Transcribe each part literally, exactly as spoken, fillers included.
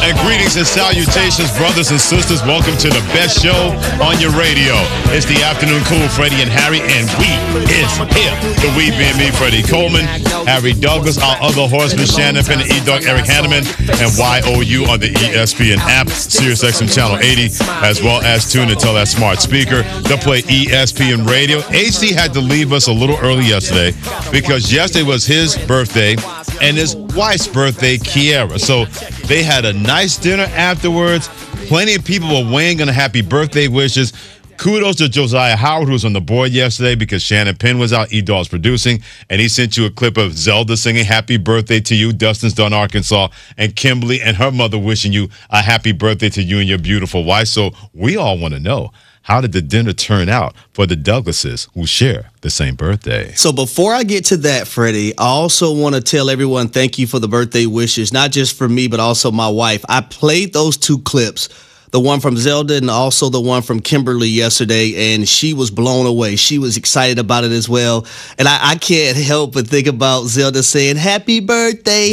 And greetings and salutations, brothers and sisters. Welcome to the best show on your radio. It's the Afternoon Cool, Freddie and Harry, and we is here. The we being me, Freddie Coleman, Harry Douglas, our other horseman, Shannon Penn, E-Dog, Eric Hanneman, and Y O U on the E S P N app, Sirius X M Channel eighty, as well as tune and tell that smart speaker to play E S P N Radio. H D had to leave us a little early yesterday because yesterday was his birthday and his wife's birthday, Kiara. So they had a nice dinner afterwards. Plenty of people were weighing on happy birthday wishes. Kudos to Josiah Howard, who was on the board yesterday because Shannon Penn was out, E-Dog's producing, and he sent you a clip of Zelda singing happy birthday to you. Dustin's done Arkansas, and Kimberly and her mother wishing you a happy birthday to you and your beautiful wife. So we all want to know, how did the dinner turn out for the Douglases who share the same birthday? So before I get to that, Freddie, I also want to tell everyone thank you for the birthday wishes, not just for me, but also my wife. I played those two clips, the one from Zelda and also the one from Kimberly yesterday, and she was blown away. She was excited about it as well. And I, I can't help but think about Zelda saying, happy birthday,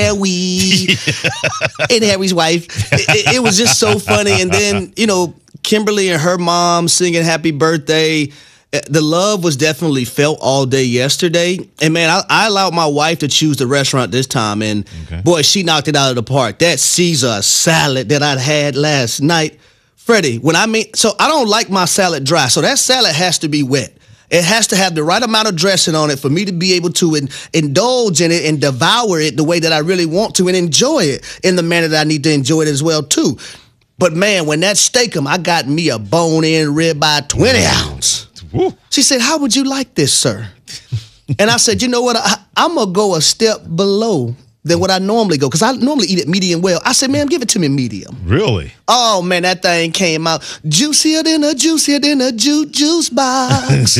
Harry, and Harry's wife. It, it was just so funny. And then, you know, Kimberly and her mom singing happy birthday. The love was definitely felt all day yesterday. And, man, I, I allowed my wife to choose the restaurant this time. And, okay. boy, she knocked it out of the park. That Caesar salad that I'd had last night. Freddie, when I mean, so I don't like my salad dry. So that salad has to be wet. It has to have the right amount of dressing on it for me to be able to in, indulge in it and devour it the way that I really want to and enjoy it in the manner that I need to enjoy it as well, too. But, man, when that steakum, I got me a bone-in ribeye twenty ounce. Woo. She said, how would you like this, sir? And I said, you know what? I, I'm going to go a step below than what I normally go because I normally eat it medium well. I said, ma'am, give it to me medium. Really? Oh, man, that thing came out juicier than a juicier than a ju- juice box.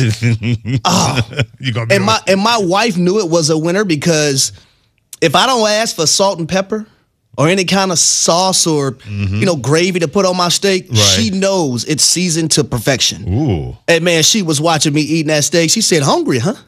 Oh. You gonna be and, my, and my wife knew it was a winner because if I don't ask for salt and pepper, or any kind of sauce or, mm-hmm. you know, gravy to put on my steak, right. she knows it's seasoned to perfection. Ooh. And, man, she was watching me eating that steak. She said, hungry, huh?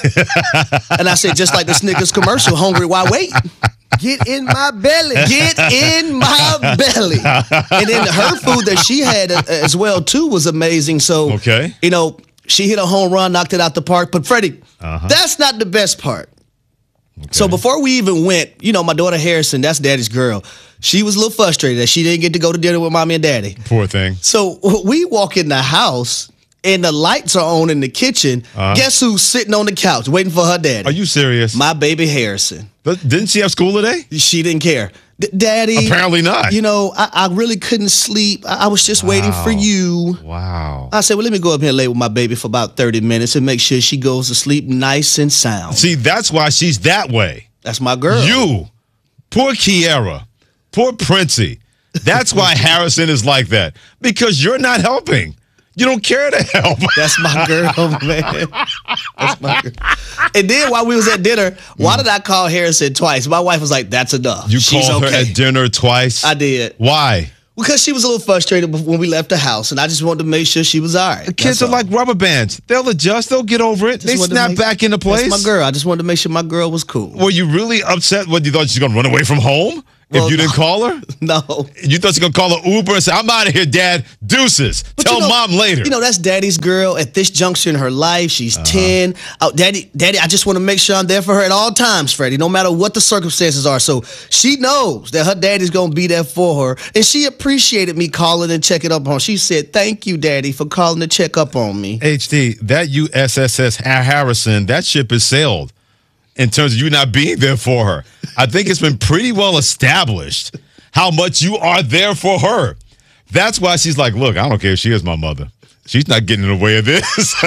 And I said, just like the Snickers commercial, hungry, why wait? Get in my belly. Get in my belly. And then her food that she had as well, too, was amazing. So, okay. you know, she hit a home run, knocked it out the park. But, Freddie, uh-huh. that's not the best part. Okay. So before we even went, you know, my daughter Harrison, that's daddy's girl. She was a little frustrated that she didn't get to go to dinner with mommy and daddy. Poor thing. So we walk in the house and the lights are on in the kitchen. Uh-huh. Guess who's sitting on the couch waiting for her daddy? Are you serious? My baby Harrison. But didn't she have school today? She didn't care. D- Daddy. Apparently not. You know, I, I really couldn't sleep. I, I was just wow. waiting for you. Wow. I said, well, let me go up here and lay with my baby for about thirty minutes and make sure she goes to sleep nice and sound. See, that's why she's that way. That's my girl. You. Poor Kiara. Poor Princey. That's why Harrison is like that. Because you're not helping. You don't care to help. That's my girl, man. That's my girl. And then while we was at dinner, why did I call Harrison twice? My wife was like, that's enough. You She's called okay. her at dinner twice? I did. Why? Because she was a little frustrated when we left the house, and I just wanted to make sure she was all right. The kids are like rubber bands. They'll adjust. They'll get over it. They snap make, back into place. That's my girl. I just wanted to make sure my girl was cool. Were you really upset when you thought she was going to run away from home? Well, if you didn't call her? No. You thought she was going to call her Uber and say, I'm out of here, Dad. Deuces. But Tell you know, Mom later. You know, that's Daddy's girl at this juncture in her life. She's uh-huh. ten. Oh, Daddy, Daddy, I just want to make sure I'm there for her at all times, Freddie, no matter what the circumstances are. So she knows that her daddy's going to be there for her. And she appreciated me calling and checking up on her. She said, thank you, Daddy, for calling to check up on me. H D, that U S S Harrison, that ship has sailed. In terms of you not being there for her. I think it's been pretty well established how much you are there for her. That's why she's like, look, I don't care if she is my mother. She's not getting in the way of this.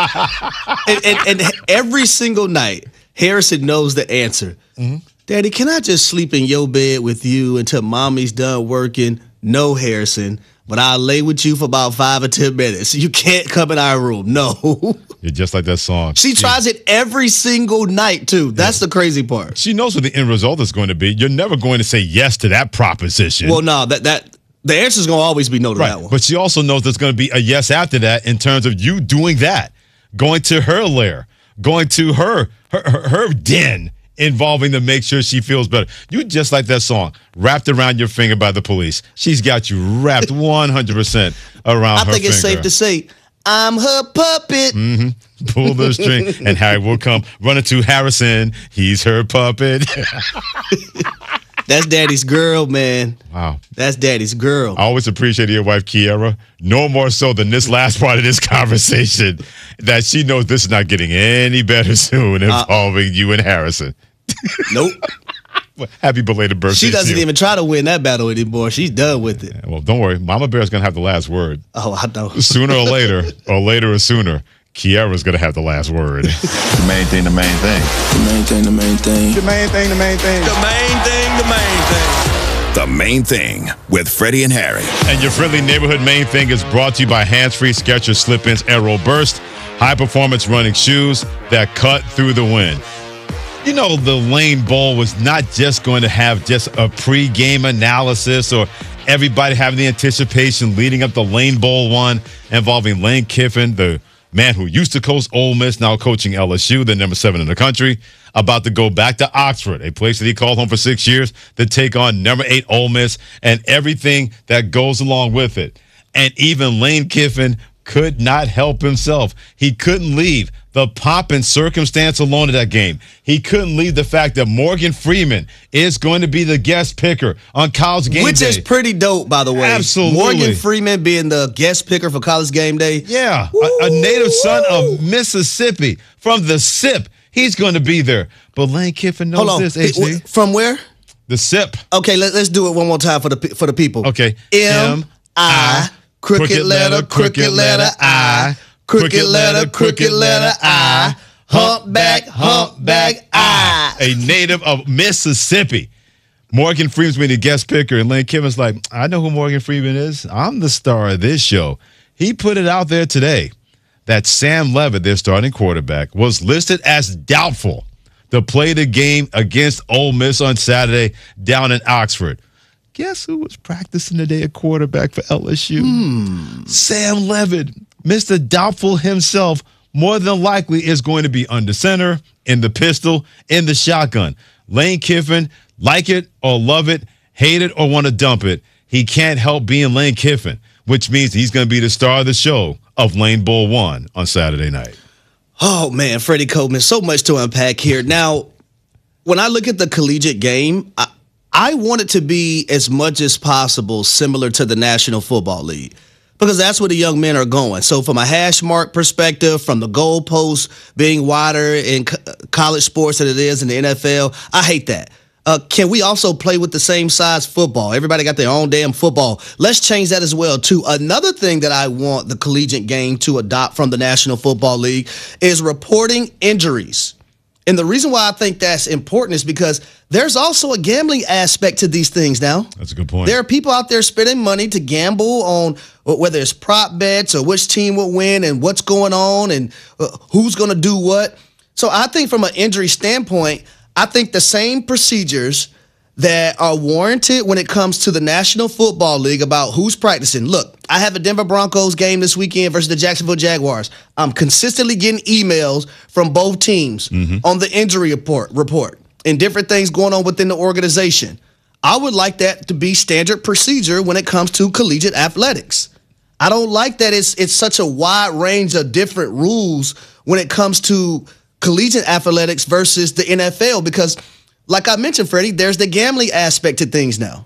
and, and, and every single night, Harrison knows the answer. Mm-hmm. Daddy, can I just sleep in your bed with you until mommy's done working? No, Harrison. But I'll lay with you for about five or ten minutes. You can't come in our room. No. You're just like that song. She tries yeah. it every single night, too. That's yeah. the crazy part. She knows what the end result is going to be. You're never going to say yes to that proposition. Well, no, that that the answer is going to always be no to right. that one. But she also knows there's going to be a yes after that in terms of you doing that, going to her lair, going to her her, her, her den involving to make sure she feels better. You just like that song, Wrapped Around Your Finger by The Police. She's got you wrapped one hundred percent around I her think it's finger. safe to say, I'm her puppet. Mm-hmm. Pull the string, and Harry will come running to Harrison. He's her puppet. That's daddy's girl, man. Wow. That's daddy's girl. I always appreciate your wife, Kiera. No more so than this last part of this conversation, that she knows this is not getting any better soon involving uh, you and Harrison. Nope. Well, happy belated birthday. She doesn't to you. even try to win that battle anymore. She's done with it. Yeah, well, don't worry. Mama Bear's going to have the last word. Oh, I know. Sooner or later, or later or sooner, Kiera's going to have the last word. The main thing, the main thing. The main thing, the main thing. The main thing, the main thing. The main thing, the main thing. The Main Thing with Freddie and Harry. And your friendly neighborhood Main Thing is brought to you by Hands-Free Skechers Slip-Ins Aero Burst, high-performance running shoes that cut through the wind. You know, the Lane Bowl was not just going to have just a pre-game analysis or everybody having the anticipation leading up to Lane Bowl one involving Lane Kiffin, the man who used to coach Ole Miss, now coaching L S U, the number seven in the country, about to go back to Oxford, a place that he called home for six years, to take on number eight Ole Miss and everything that goes along with it. And even Lane Kiffin could not help himself. He couldn't leave the pomp and circumstance alone of that game. He couldn't leave the fact that Morgan Freeman is going to be the guest picker on College Game Which Day. Which is pretty dope, by the way. Absolutely. Morgan Freeman being the guest picker for College Game Day. Yeah, a, a native son of Mississippi from the S I P. He's going to be there. But Lane Kiffin knows Hold on. this, H D. From where? The S I P. Okay, let, let's do it one more time for the for the people. Okay. M I crooked letter, crooked letter I, crooked letter, crooked letter I, humpback, humpback I. A native of Mississippi. Morgan Freeman's being the guest picker, and Lane Kiffin's like, I know who Morgan Freeman is. I'm the star of this show. He put it out there today that Sam Levitt, their starting quarterback, was listed as doubtful to play the game against Ole Miss on Saturday down in Oxford. Guess who was practicing today at quarterback for L S U? Hmm. Sam Levitt, Mister Doubtful himself, more than likely is going to be under center, in the pistol, in the shotgun. Lane Kiffin, like it or love it, hate it or want to dump it, he can't help being Lane Kiffin, which means he's going to be the star of the show of Lane Bowl one on Saturday night. Oh, man, Freddie Coleman, so much to unpack here. Now, when I look at the collegiate game, I, I want it to be as much as possible similar to the National Football League, because that's where the young men are going. So from a hash mark perspective, from the goalposts being wider in co- college sports than it is in the N F L, I hate that. Uh, can we also play with the same size football? Everybody got their own damn football. Let's change that as well, too. Another thing that I want the collegiate game to adopt from the National Football League is reporting injuries. And the reason why I think that's important is because there's also a gambling aspect to these things now. That's a good point. There are people out there spending money to gamble on whether it's prop bets or which team will win and what's going on and uh, who's going to do what. So I think from an injury standpoint, I think the same procedures that are warranted when it comes to the National Football League about who's practicing. Look, I have a Denver Broncos game this weekend versus the Jacksonville Jaguars. I'm consistently getting emails from both teams mm-hmm. on the injury report, report and different things going on within the organization. I would like that to be standard procedure when it comes to collegiate athletics. I don't like that it's it's such a wide range of different rules when it comes to collegiate athletics versus the N F L because, like I mentioned, Freddie, there's the gambling aspect to things now.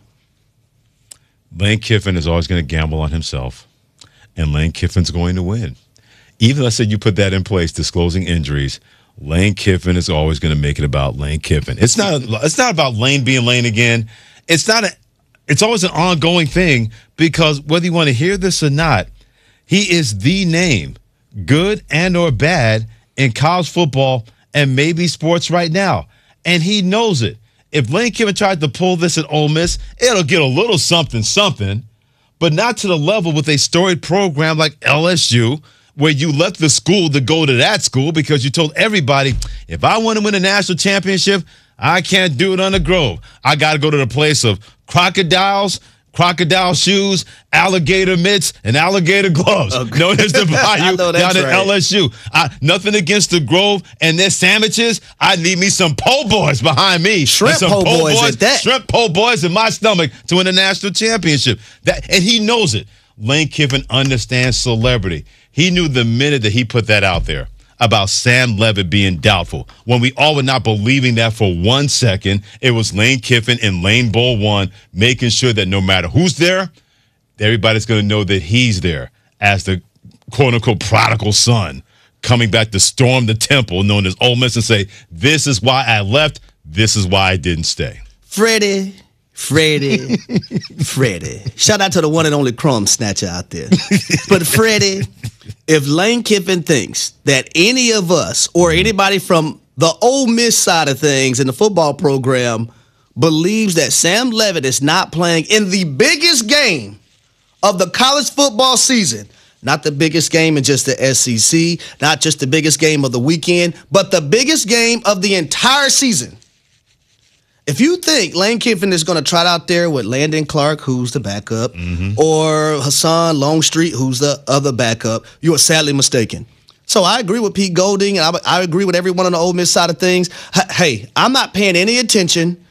Lane Kiffin is always going to gamble on himself, and Lane Kiffin's going to win. Even let's say you put that in place, disclosing injuries, Lane Kiffin is always going to make it about Lane Kiffin. It's not. It's not about Lane being Lane again. It's not. A, it's always an ongoing thing because whether you want to hear this or not, he is the name, good and or bad, in college football and maybe sports right now. And he knows it. If Lane Kiffin tried to pull this at Ole Miss, it'll get a little something, something, but not to the level with a storied program like L S U, where you left the school to go to that school because you told everybody, if I want to win a national championship, I can't do it on the Grove. I got to go to the place of crocodiles, crocodile shoes, alligator mitts, and alligator gloves, Okay. known as the Bayou know down that's at right. L S U. I, nothing against the Grove and their sandwiches. I need me some po' boys behind me. Shrimp And some po' boys at that. Shrimp po' boys in my stomach to win a national championship. That, and he knows it. Lane Kiffin understands celebrity. He knew the minute that he put that out there about Sam Levitt being doubtful, when we all were not believing that for one second, it was Lane Kiffin in Lane Bowl one, making sure that no matter who's there, everybody's going to know that he's there as the quote-unquote prodigal son coming back to storm the temple known as Ole Miss and say, this is why I left, this is why I didn't stay. Freddie, Freddie, Freddie. Shout out to the one and only crumb snatcher out there. But Freddie, if Lane Kiffin thinks that any of us or anybody from the Ole Miss side of things in the football program believes that Sam Levitt is not playing in the biggest game of the college football season, not the biggest game in just the S E C, not just the biggest game of the weekend, but the biggest game of the entire season. If you think Lane Kiffin is going to trot out there with Landon Clark, who's the backup, mm-hmm. or Hassan Longstreet, who's the other backup, you are sadly mistaken. So I agree with Pete Golding, and I, I agree with everyone on the Ole Miss side of things. Hey, I'm not paying any attention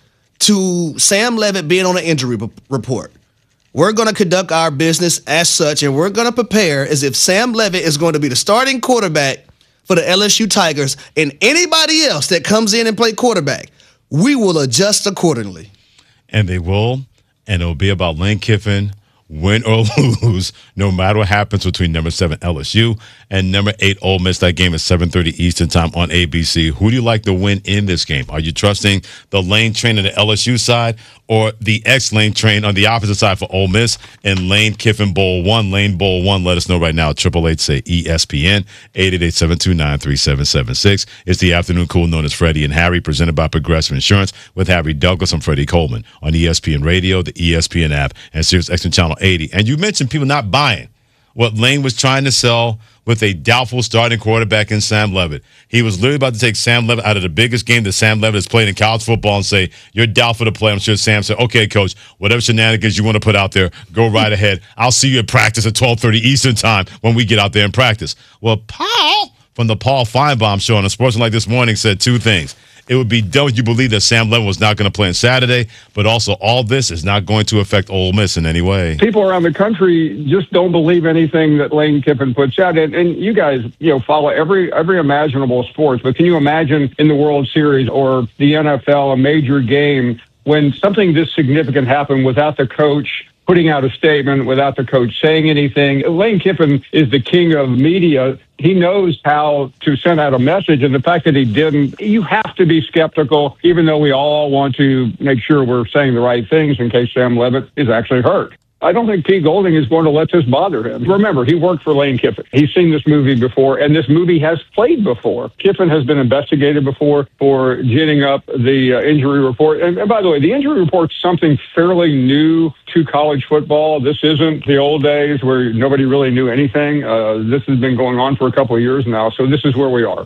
to Sam Levitt being on an injury b- report. We're going to conduct our business as such, and we're going to prepare as if Sam Levitt is going to be the starting quarterback for the L S U Tigers, and anybody else that comes in and play quarterback, we will adjust accordingly. And they will, and it'll be about Lane Kiffin, win or lose, no matter what happens between number seven L S U and number eight Ole Miss. That game is seven thirty Eastern time on A B C. Who do you like to win in this game? Are you trusting the Lane train on the L S U side or the ex-Lane train on the opposite side for Ole Miss and Lane Kiffin Bowl one? Lane Bowl one, let us know right now. Triple eight say E S P N, eight eight eight, seven two nine, three seven seven six. It's the afternoon cool known as Freddie and Harry, presented by Progressive Insurance with Harry Douglas and Freddie Coleman on E S P N Radio, the E S P N app, and Sirius X M Channel eighty. And you mentioned people not buying what Lane was trying to sell with a doubtful starting quarterback in Sam Levitt. He was literally about to take Sam Levitt out of the biggest game that Sam Levitt has played in college football and say, you're doubtful to play. I'm sure Sam said, okay, coach, whatever shenanigans you want to put out there, go right ahead. I'll see you at practice at twelve thirty Eastern time when we get out there and practice. Well, Paul from the Paul Feinbaum show on a Sportsman this morning said two things. It would be dumb if you believe that Sam Levitt was not going to play on Saturday, but also all this is not going to affect Ole Miss in any way. People around the country just don't believe anything that Lane Kiffin puts out. And, and you guys, you know, follow every every imaginable sports. But can you imagine in the World Series or the N F L, a major game, when something this significant happened without the coach putting out a statement, without the coach saying anything? Lane Kiffin is the king of media. He knows how to send out a message, and the fact that he didn't, you have to be skeptical, even though we all want to make sure we're saying the right things in case Sam Levitt is actually hurt. I don't think Pete Golding is going to let this bother him. Remember, he worked for Lane Kiffin. He's seen this movie before, and this movie has played before. Kiffin has been investigated before for ginning up the uh, injury report. And, and by the way, the injury report's something fairly new to college football. This isn't the old days where nobody really knew anything. Uh, this has been going on for a couple of years now, so this is where we are.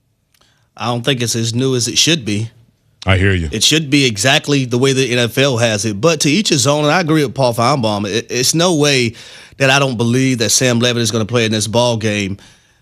I don't think it's as new as it should be. I hear you. It should be exactly the way the N F L has it. But to each his own, and I agree with Paul Feinbaum. It, it's no way that I don't believe that Sam Levitt is going to play in this ball game.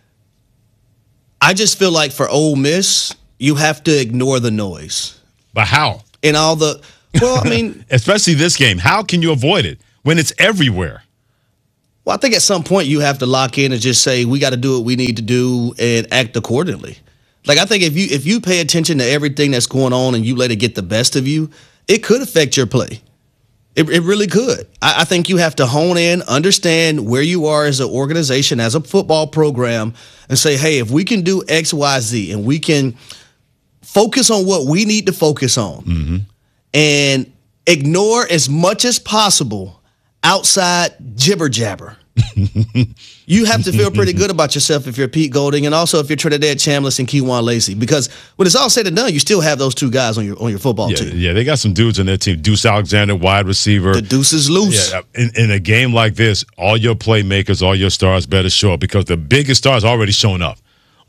I just feel like for Ole Miss, you have to ignore the noise. But how? And all the, well, I mean. Especially this game. How can you avoid it when it's everywhere? Well, I think at some point you have to lock in and just say, we got to do what we need to do and act accordingly. Like, I think if you if you pay attention to everything that's going on and you let it get the best of you, it could affect your play. It, it really could. I, I think you have to hone in, understand where you are as an organization, as a football program, and say, hey, if we can do X, Y, Z, and we can focus on what we need to focus on, mm-hmm. and ignore as much as possible outside jibber jabber. You have to feel pretty good about yourself if you're Pete Golding, and also if you're Trinidad Chambliss and Keywan Lacey, because when it's all said and done, you still have those two guys on your on your football yeah, team. Yeah, they got some dudes on their team. Deuce Alexander, wide receiver. The deuce is loose. Yeah, in, in a game like this, all your playmakers, all your stars better show up, because the biggest stars already shown up.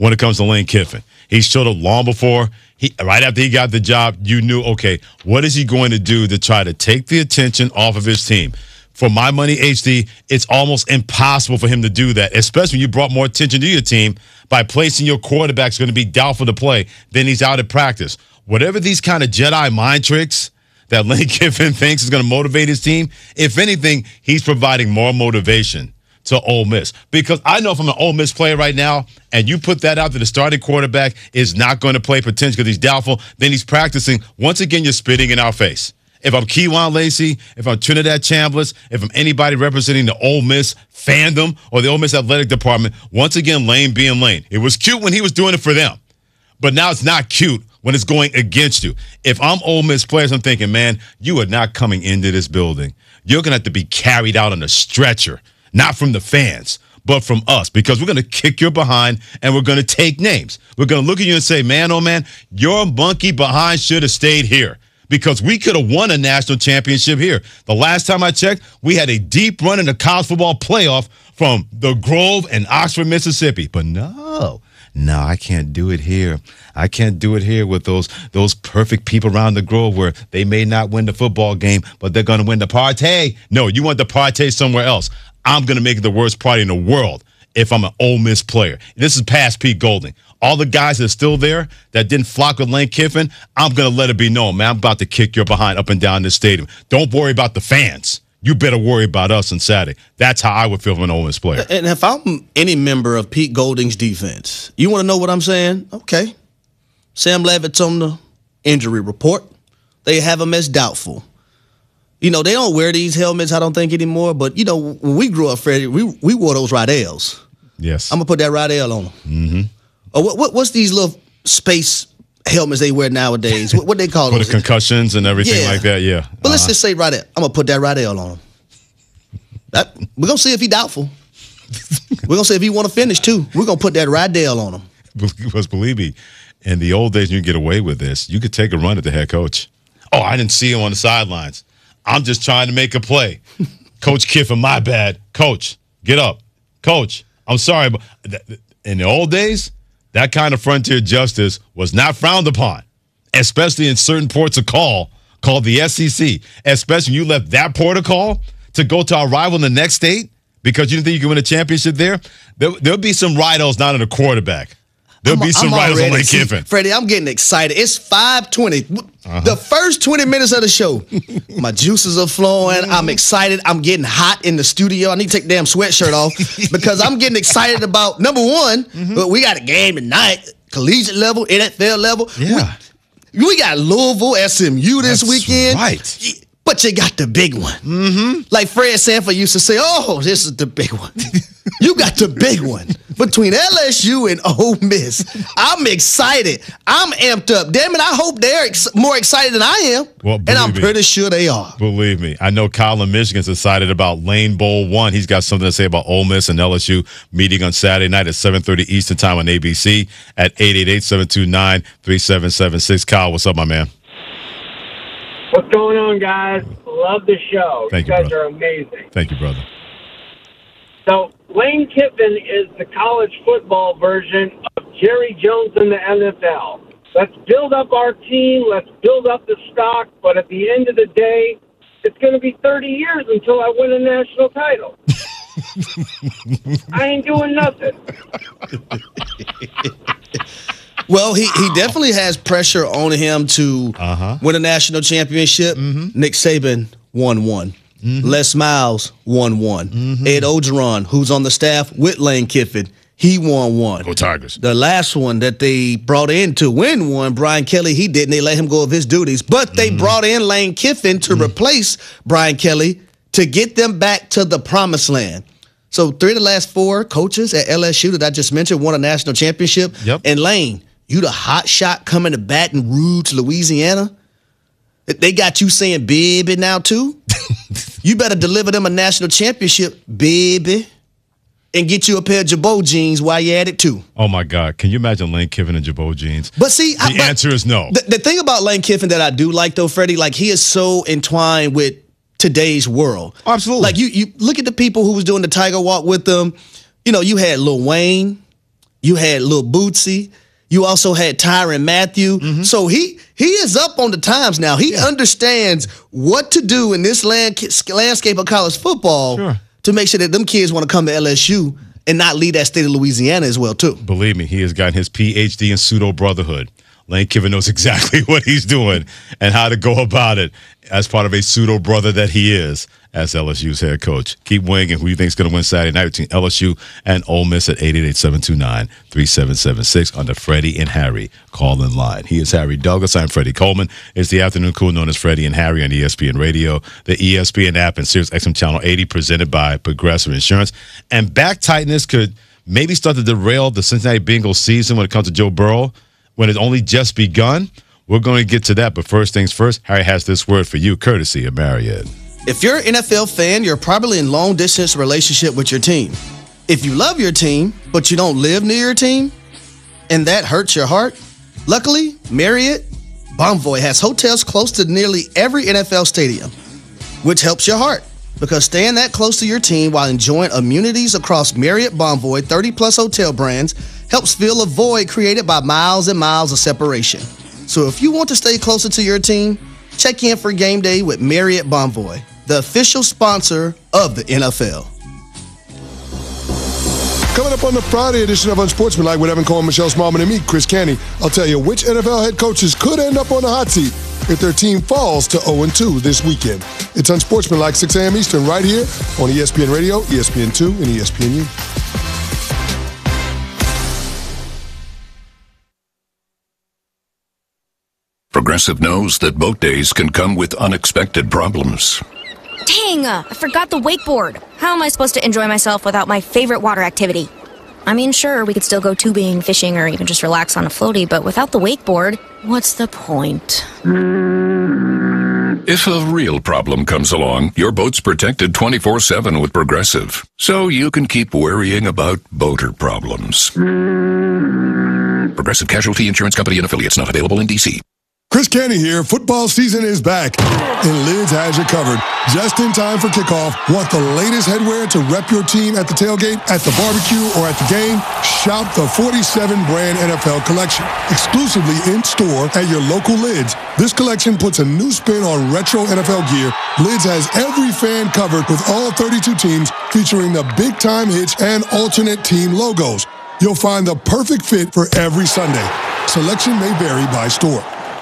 when it comes to Lane Kiffin. He showed up long before. He, right after he got the job, you knew, okay, what is he going to do to try to take the attention off of his team? For my money, H D, it's almost impossible for him to do that, especially when you brought more attention to your team by placing your quarterback's going to be doubtful to play, then he's out at practice. Whatever these kind of Jedi mind tricks that Lane Kiffin thinks is going to motivate his team, if anything, he's providing more motivation to Ole Miss. Because I know if I'm an Ole Miss player right now, and you put that out that the starting quarterback is not going to play potential because he's doubtful, then he's practicing. Once again, you're spitting in our face. If I'm Kejuan Lacey, if I'm Trinidad Chambliss, if I'm anybody representing the Ole Miss fandom or the Ole Miss athletic department, once again, Lane being Lane. It was cute when he was doing it for them, but now it's not cute when it's going against you. If I'm Ole Miss players, I'm thinking, man, you are not coming into this building. You're going to have to be carried out on a stretcher, not from the fans, but from us, because we're going to kick your behind and we're going to take names. We're going to look at you and say, man, oh, man, your monkey behind should have stayed here. Because we could have won a national championship here. The last time I checked, we had a deep run in the college football playoff from the Grove and Oxford, Mississippi. But no, no, I can't do it here. I can't do it here with those those perfect people around the Grove where they may not win the football game, but they're going to win the party. No, you want the party somewhere else. I'm going to make it the worst party in the world if I'm an Ole Miss player. This is past Pete Golding. All the guys that are still there that didn't flock with Lane Kiffin, I'm going to let it be known, man, I'm about to kick your behind up and down this stadium. Don't worry about the fans. You better worry about us on Saturday. That's how I would feel from an Ole Miss player. And if I'm any member of Pete Golding's defense, you want to know what I'm saying? Okay. Sam Levitt's on the injury report. They have him as doubtful. You know, they don't wear these helmets, I don't think, anymore. But, you know, when we grew up, Freddie, we, we wore those Rydales. Yes. I'm going to put that Rydale on them. Mm-hmm. Or what, what, what's these little space helmets they wear nowadays? What, what they call For those? the concussions and everything Yeah. like that, yeah. But let's Uh-huh. just say Rydale. I'm going to put that Rydale on him. That, we're going to see if he doubtful. We're going to see if he want to finish, too. We're going to put that Rydale on him. Because believe me, in the old days, you could get away with this. You could take a run at the head coach. Oh, I didn't see him on the sidelines. I'm just trying to make a play. Coach Kiffin, my bad. Coach, get up. Coach, I'm sorry. But in the old days, that kind of frontier justice was not frowned upon, especially in certain ports of call called the S E C, especially when you left that port of call to go to our rival in the next state because you didn't think you could win a championship there. there there'll be some rivals not in a quarterback. There'll I'm, be some I'm rivals on already- Lane see, Kiffin. Freddie, I'm getting excited. It's five twenty. Uh-huh. The first twenty minutes of the show, my juices are flowing. I'm excited. I'm getting hot in the studio. I need to take the damn sweatshirt off because I'm getting excited about, number one, Mm-hmm. we got a game tonight, collegiate level, N F L level. Yeah. We, we got Louisville, S M U this That's weekend. right. But you got the big one. Mm-hmm. Like Fred Sanford used to say, oh, this is the big one. You got the big one between L S U and Ole Miss. I'm excited. I'm amped up. Damn it, I hope they're ex- more excited than I am. Well, and I'm believe me. pretty sure they are. Believe me, I know Kyle in Michigan's excited about Lane Bowl one. He's got something to say about Ole Miss and L S U meeting on Saturday night at seven thirty Eastern Time on A B C at eight eight eight, seven two nine, three seven seven six. Kyle, what's up, my man? What's going on, guys? Love the show. Thank you you, guys brother. are amazing. Thank you, brother. So, Lane Kiffin is the college football version of Jerry Jones in the N F L. Let's build up our team. Let's build up the stock. But at the end of the day, it's going to be thirty years until I win a national title. I ain't doing nothing. Well, he, he definitely has pressure on him to Uh-huh. win a national championship. Mm-hmm. Nick Saban won one. Mm-hmm. Les Miles won one. Ed Ogeron, who's on the staff with Lane Kiffin, he won one. Go Tigers. The last one that they brought in to win one, Brian Kelly, he didn't. They let him go of his duties. But they Mm-hmm. brought in Lane Kiffin to replace Brian Kelly to get them back to the promised land. So three of the last four coaches at L S U that I just mentioned won a national championship. Yep. And Lane, you the hot shot coming to Baton Rouge, Louisiana. They got you saying baby now too. You better deliver them a national championship, baby, and get you a pair of Jabot jeans while you're at it too. Oh, my God. Can you imagine Lane Kiffin and Jabot jeans? But see, The I, but answer is no. The, the thing about Lane Kiffin that I do like though, Freddie, like he is so entwined with today's world. Absolutely. Like you, you look at the people who was doing the Tiger Walk with them. You know, you had Lil Wayne, You had Lil Bootsy. You also had Tyrann Mathieu. Mm-hmm. So he he is up on the times now. He yeah. understands what to do in this land, landscape of college football sure. to make sure that them kids want to come to L S U and not leave that state of Louisiana as well, too. Believe me, he has gotten his P H D in pseudo-brotherhood. Lane Kiffin knows exactly what he's doing and how to go about it as part of a pseudo-brother that he is as L S U's head coach. Keep winging who you think is going to win Saturday night between L S U and Ole Miss at eight eight eight, seven two nine, three seven seven six on the Freddie and Harry call-in line. He is Harry Douglas. I'm Freddie Coleman. It's the afternoon cool known as Freddie and Harry on E S P N Radio, the E S P N app, and Sirius X M Channel eighty presented by Progressive Insurance. And back tightness could maybe start to derail the Cincinnati Bengals season when it comes to Joe Burrow. When it's only just begun, we're going to get to that. But first things first, Harry has this word for you, courtesy of Marriott. If you're an N F L fan, you're probably in long-distance relationship with your team. If you love your team, but you don't live near your team, and that hurts your heart, luckily, Marriott Bonvoy has hotels close to nearly every N F L stadium, which helps your heart. Because staying that close to your team while enjoying amenities across Marriott Bonvoy thirty-plus hotel brands helps fill a void created by miles and miles of separation. So if you want to stay closer to your team, check in for game day with Marriott Bonvoy, the official sponsor of the N F L. Coming up on the Friday edition of Unsportsmanlike with Evan Cohen, Michelle Smallman, and me, Chris Canty, I'll tell you which N F L head coaches could end up on the hot seat if their team falls to oh and two this weekend. It's Unsportsmanlike, six a.m. Eastern, right here on E S P N Radio, E S P N two, and E S P N U. Progressive knows that boat days can come with unexpected problems. Dang, I forgot the wakeboard. How am I supposed to enjoy myself without my favorite water activity? I mean, sure, we could still go tubing, fishing, or even just relax on a floaty, but without the wakeboard, what's the point? If a real problem comes along, your boat's protected twenty-four seven with Progressive, so you can keep worrying about boater problems. Progressive Casualty Insurance Company and Affiliates, not available in D C. Chris Canty here. Football season is back, and Lids has you covered. Just in time for kickoff. Want the latest headwear to rep your team at the tailgate, at the barbecue, or at the game? Shop the forty-seven brand N F L collection. Exclusively in-store at your local Lids. This collection puts a new spin on retro N F L gear. Lids has every fan covered with all thirty-two teams, featuring the big-time hits and alternate team logos. You'll find the perfect fit for every Sunday. Selection may vary by store.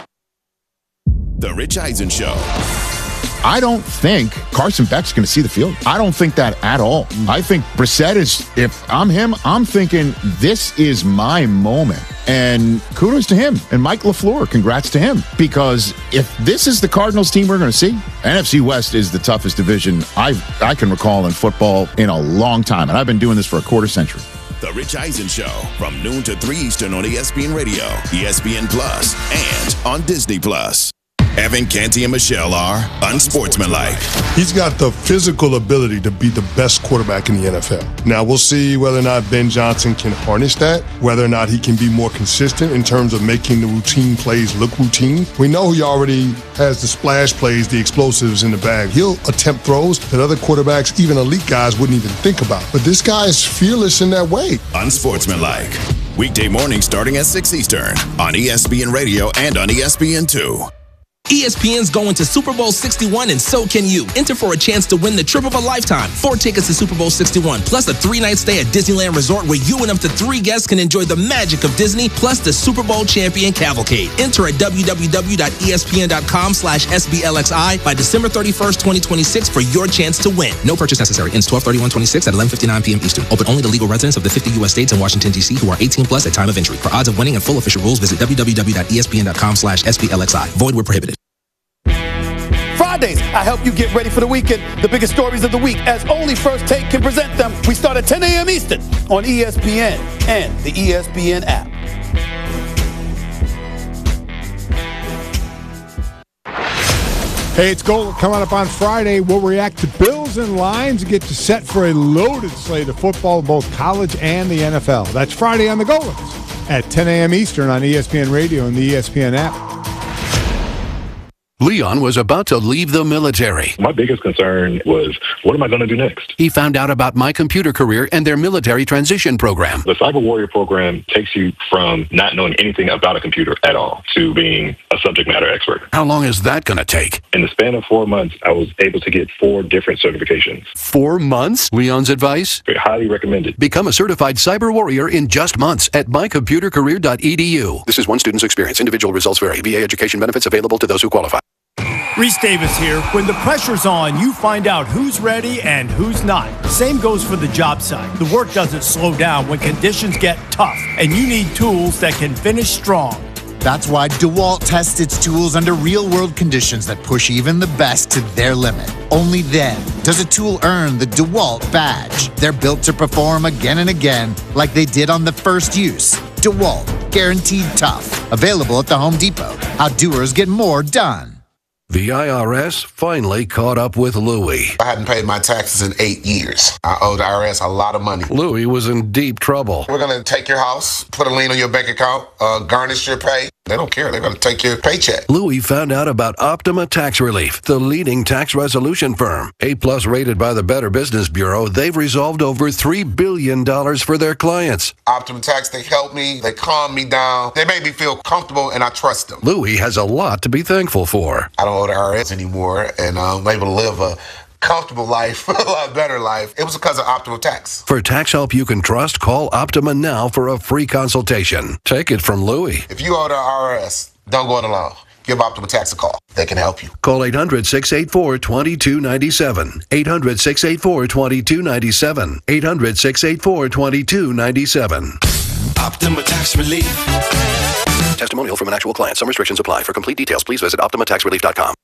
The Rich Eisen Show. I don't think Carson Beck's going to see the field. I don't think that at all. I think Brissett is, if I'm him, I'm thinking this is my moment. And kudos to him. And Mike LaFleur, congrats to him. Because if this is the Cardinals team we're going to see, N F C West is the toughest division I've, I can recall in football in a long time. And I've been doing this for a quarter century. The Rich Eisen Show from noon to three Eastern on E S P N Radio, E S P N Plus, and on Disney Plus. Evan, Canty, and Michelle are unsportsmanlike. He's got the physical ability to be the best quarterback in the N F L. Now, we'll see whether or not Ben Johnson can harness that, whether or not he can be more consistent in terms of making the routine plays look routine. We know he already has the splash plays, the explosives in the bag. He'll attempt throws that other quarterbacks, even elite guys, wouldn't even think about. But this guy is fearless in that way. Unsportsmanlike. Weekday morning starting at six Eastern on E S P N Radio and on E S P N two. E S P N's going to Super Bowl sixty-one, and so can you. Enter for a chance to win the trip of a lifetime. Four tickets to Super Bowl sixty-one, plus a three-night stay at Disneyland Resort where you and up to three guests can enjoy the magic of Disney, plus the Super Bowl champion cavalcade. Enter at www.espn.com slash SBLXI by December thirty-first, twenty twenty-six for your chance to win. No purchase necessary. Ends twelve thirty-one twenty-six at eleven fifty-nine p.m. Eastern. Open only to legal residents of the fifty U S states and Washington, D C who are eighteen plus at time of entry. For odds of winning and full official rules, visit www.espn.com slash SBLXI. Void where prohibited. Fridays, I help you get ready for the weekend. The biggest stories of the week, as only First Take can present them. We start at ten a.m. Eastern on E S P N and the E S P N app. Hey, it's Gold coming up on Friday. We'll react to Bills and Lions and get you set for a loaded slate of football, both college and the N F L. That's Friday on the Goldens at ten a.m. Eastern on E S P N Radio and the E S P N app. Leon was about to leave the military. My biggest concern was, what am I going to do next? He found out about My Computer Career and their military transition program. The Cyber Warrior program takes you from not knowing anything about a computer at all to being a subject matter expert. How long is that going to take? In the span of four months, I was able to get four different certifications. Four months? Leon's advice? Very highly recommended. Become a certified cyber warrior in just months at my computer career dot e d u. This is one student's experience. Individual results vary. V A education benefits available to those who qualify. Reese Davis here. When the pressure's on, you find out who's ready and who's not. Same goes for the job site. The work doesn't slow down when conditions get tough, and you need tools that can finish strong. That's why DeWalt tests its tools under real-world conditions that push even the best to their limit. Only then does a tool earn the DeWalt badge. They're built to perform again and again like they did on the first use. DeWalt, guaranteed tough. Available at the Home Depot. How doers get more done. The I R S finally caught up with Louie. I hadn't paid my taxes in eight years. I owed the I R S a lot of money. Louie was in deep trouble. We're going to take your house, put a lien on your bank account, uh, garnish your pay. They don't care. They're going to take your paycheck. Louie found out about Optima Tax Relief, the leading tax resolution firm. A-plus rated by the Better Business Bureau, they've resolved over three billion dollars for their clients. Optima Tax, they help me. They calm me down. They make me feel comfortable, and I trust them. Louie has a lot to be thankful for. I don't owe the I R S anymore, and I'm able to live a comfortable life, a lot better life. It was because of Optima Tax. For tax help you can trust, call Optima now for a free consultation. Take it from Louie. If you owe the I R S, don't go it alone. Give Optima Tax a call. They can help you. Call eight hundred, six eight four, two two nine seven. eight hundred, six eight four, two two nine seven. eight hundred, six eight four, two two nine seven. Optima Tax Relief. Testimonial from an actual client. Some restrictions apply. For complete details, please visit optima tax relief dot com.